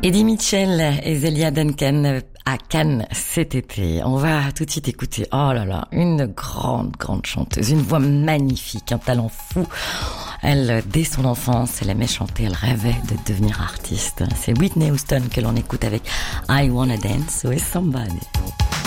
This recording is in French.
Eddie Mitchell et Zelia Duncan à Cannes cet été. On va tout de suite écouter, oh là là, une grande chanteuse, une voix magnifique, un talent fou. Elle, dès son enfance, elle aimait chanter, elle rêvait de devenir artiste. C'est Whitney Houston que l'on écoute avec I Wanna Dance with Somebody.